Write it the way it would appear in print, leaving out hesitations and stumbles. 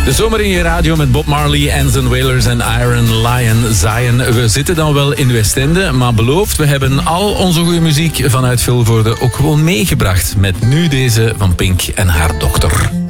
De zomer in je radio met Bob Marley, Anson Wailers en Iron Lion Zion. We zitten dan wel in Westende, maar beloofd, we hebben al onze goede muziek vanuit Vilvoorde ook gewoon meegebracht. Met nu deze van Pink en haar dochter.